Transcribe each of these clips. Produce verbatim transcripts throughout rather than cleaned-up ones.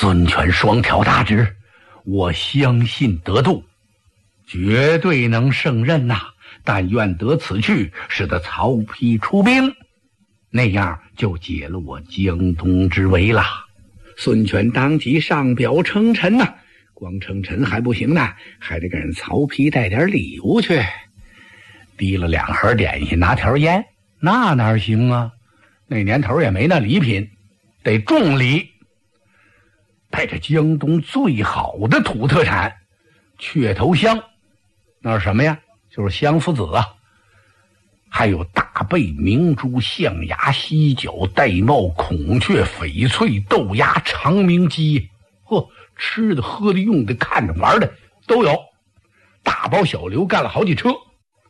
孙权双挑大指，我相信得度，绝对能胜任呐、啊！但愿得此去，使得曹丕出兵，那样就解了我江东之围了。孙权当即上表称臣呐、啊，光称臣还不行呢，还得给人曹丕带点礼物去。提了两盒点心，拿条烟，那哪行啊？那年头也没那礼品，得重礼。带着江东最好的土特产雀头香，那是什么呀？就是香夫子啊。还有大贝、明珠、象牙、犀角、玳瑁、孔雀、翡翠、豆芽、长鸣鸡，呵，吃的、喝的、用的、看的、玩的都有，大包小流干了好几车。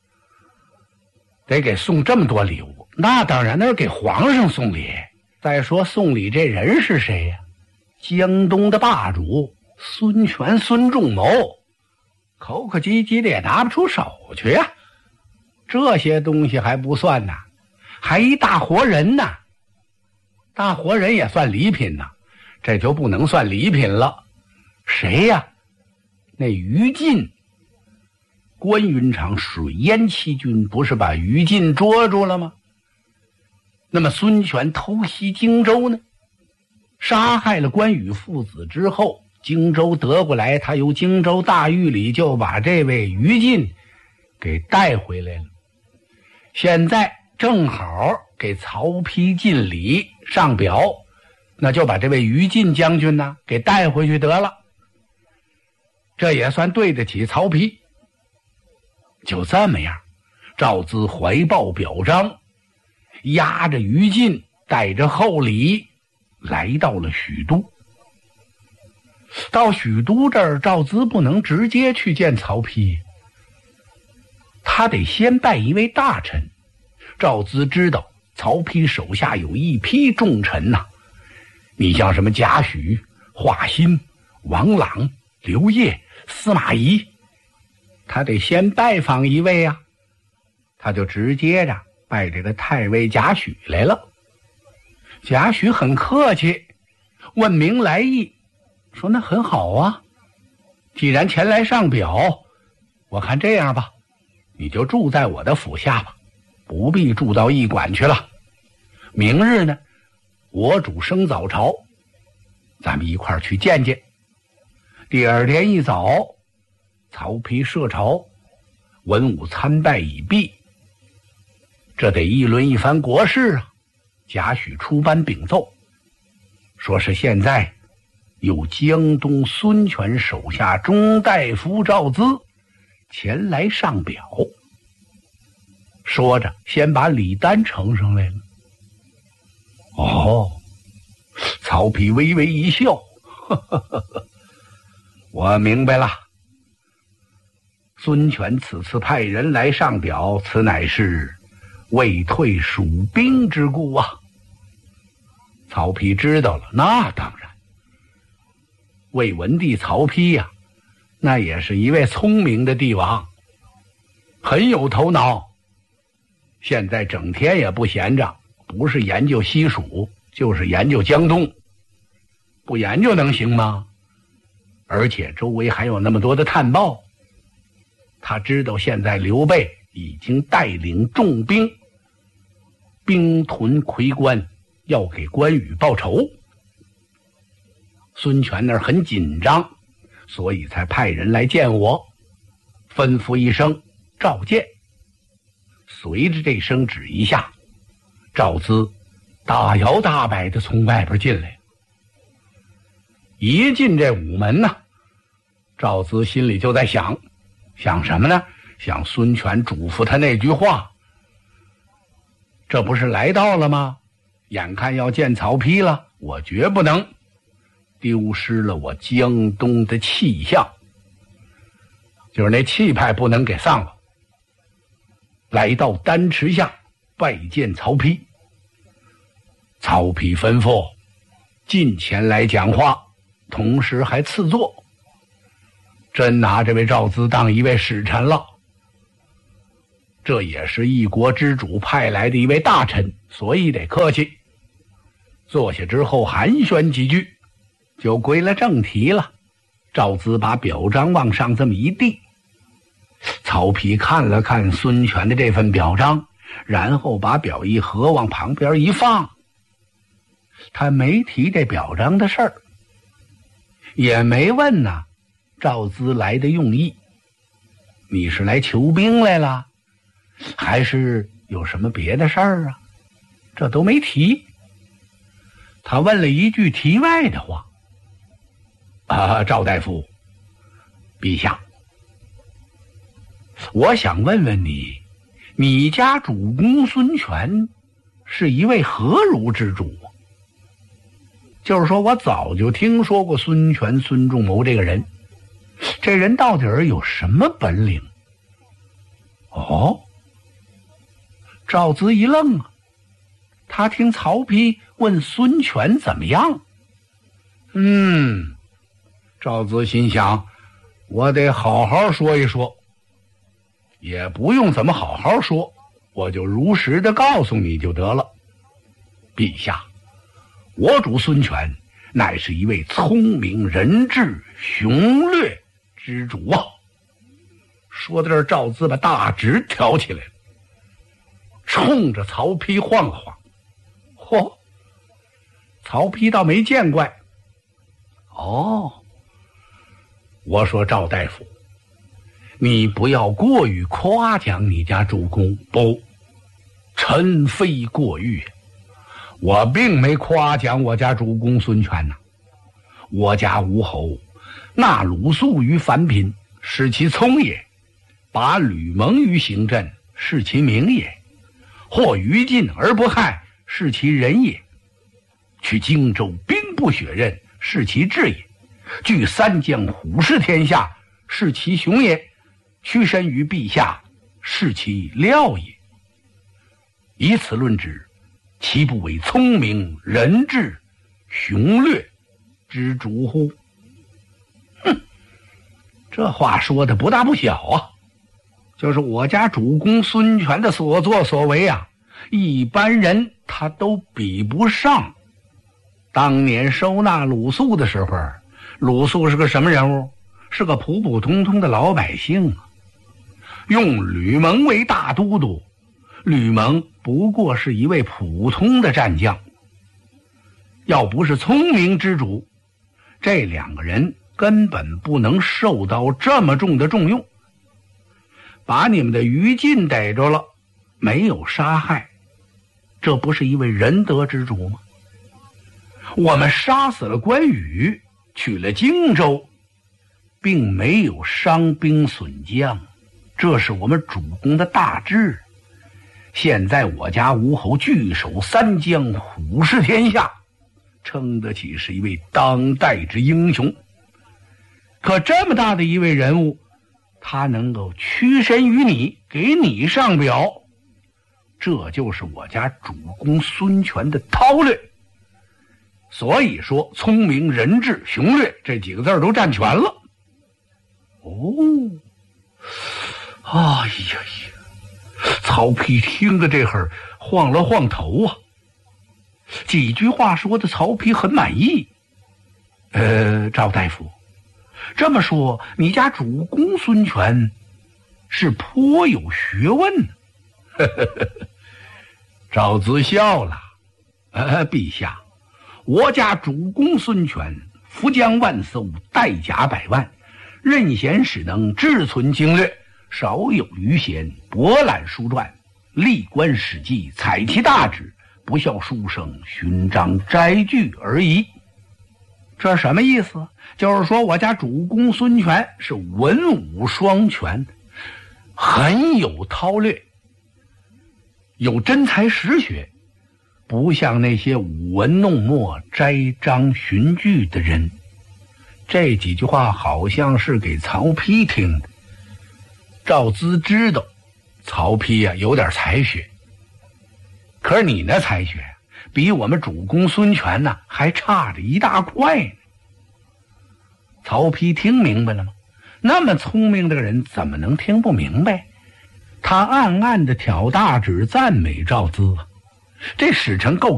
得给送这么多礼物，那当然那是给皇上送礼。再说送礼这人是谁呀？江东的霸主孙权孙仲谋，口口唧唧的也拿不出手去呀、啊。这些东西还不算呢，还一大活人呢。大活人也算礼品呢，这就不能算礼品了。谁呀？那于禁。关云长水淹七军，不是把于禁捉住了吗？那么孙权偷袭荆州呢，杀害了关羽父子之后，荆州得过来，他由荆州大狱里就把这位于禁给带回来了。现在正好给曹丕尽礼上表，那就把这位于禁将军呢给带回去得了，这也算对得起曹丕。就这么样，赵资怀抱表彰，押着于禁，带着厚礼来到了许都。到许都这儿，赵资不能直接去见曹丕，他得先拜一位大臣。赵资知道曹丕手下有一批重臣呐、啊，你像什么贾诩、华歆、王朗、刘烨、司马懿，他得先拜访一位啊，他就直接着拜这个太尉贾诩来了。贾诩很客气，问明来意，说那很好啊，既然前来上表，我看这样吧，你就住在我的府下吧，不必住到驿馆去了。明日呢，我主升早朝，咱们一块儿去见见。第二天一早，曹丕设朝，文武参拜已毕，这得议论一番国事啊。贾诩出班禀奏，说是现在有江东孙权手下中大夫赵资前来上表。说着先把礼单呈上来了。哦，曹丕微微一笑，呵呵呵呵，我明白了，孙权此次派人来上表，此乃是为退蜀兵之故啊。曹丕知道了，那当然，魏文帝曹丕呀、啊，那也是一位聪明的帝王，很有头脑。现在整天也不闲着，不是研究西蜀，就是研究江东，不研究能行吗？而且周围还有那么多的探报，他知道现在刘备已经带领重兵兵屯夔关，要给关羽报仇。孙权那儿很紧张，所以才派人来见我，吩咐一声召见。随着这声旨一下，赵资大摇大摆地从外边进来。一进这午门呢，赵资心里就在想，想什么呢？想孙权嘱咐他那句话，这不是来到了吗？眼看要见曹丕了，我绝不能丢失了我江东的气象，就是那气派不能给丧了。来到丹池下拜见曹丕，曹丕吩咐近前来讲话，同时还赐座，真拿这位赵资当一位使臣了。这也是一国之主派来的一位大臣，所以得客气。坐下之后寒暄几句， 就归了正题了。赵资把表彰往上这么一递，曹丕看了看孙权的这份表彰，然后把表一合，往旁边一放。他没提这表彰的事儿，也没问呐赵资来的用意，你是来求兵来了，还是有什么别的事儿啊？这都没提。他问了一句题外的话：啊，赵大夫，陛下，我想问问你，你家主公孙权是一位何如之主？就是说我早就听说过孙权孙仲谋这个人，这人到底儿有什么本领？哦，赵资一愣啊，他听曹丕问孙权怎么样。嗯，赵资心想，我得好好说一说，也不用怎么好好说，我就如实的告诉你就得了。陛下，我主孙权乃是一位聪明仁智雄略之主啊。说到这儿，赵资把大指挑起来了，冲着曹丕晃了晃。嚯，曹丕倒没见怪。哦，我说赵大夫，你不要过于夸奖你家主公。不，臣非过誉，我并没夸奖我家主公孙权呐、啊。我家吴侯纳鲁肃于凡品，是其聪也；把吕蒙于行阵，是其明也；或于禁而不害，是其仁也；取荆州兵不血刃，是其智也；据三江虎视天下，是其雄也；屈身于陛下，是其料也。以此论之，其不为聪明仁智雄略之主乎？哼，这话说的不大不小啊。就是我家主公孙权的所作所为啊，一般人他都比不上。当年收纳鲁肃的时候，鲁肃是个什么人物？是个普普通通的老百姓啊。用吕蒙为大都督，吕蒙不过是一位普通的战将。要不是聪明之主，这两个人根本不能受到这么重的重用。把你们的于禁逮着了，没有杀害，这不是一位仁德之主吗？我们杀死了关羽，取了荆州，并没有伤兵损将，这是我们主公的大志。现在我家吴侯据守三江，虎视天下，称得起是一位当代之英雄。可这么大的一位人物，他能够屈身于你，给你上表，这就是我家主公孙权的韬略。所以说聪明仁智雄略这几个字都占全了。哦，哎呀呀，曹丕听着这会儿晃了晃头啊。几句话说的曹丕很满意。呃，赵大夫，这么说你家主公孙权是颇有学问。赵资笑了。呃，陛下，我家主公孙权伏将万艘，带甲百万，任贤使能，志存经略，少有余闲，博览书传，历观史记，采其大旨，不效书生，勋章摘句而已。这什么意思？就是说我家主公孙权是文武双全，很有韬略，有真才实学，不像那些舞文弄墨、摘章寻句的人。这几句话好像是给曹丕听的。赵资知道曹丕呀、啊、有点才学，可是你那才学比我们主公孙权呢、啊、还差着一大块呢。曹丕听明白了吗？那么聪明的人怎么能听不明白？他暗暗的挑大指赞美赵资啊，这使臣够